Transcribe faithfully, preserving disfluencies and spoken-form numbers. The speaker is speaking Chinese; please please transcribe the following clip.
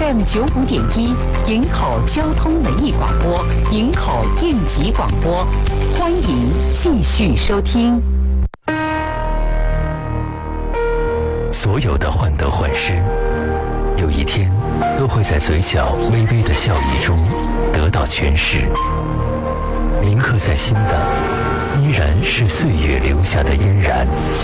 F M 九五点一，营口交通文艺广播，营口应急广播，欢迎继续收听。 所有的患得患失，有一天都会在嘴角微微的笑意中得到诠释。铭刻在心的，依然是岁月留下的嫣然。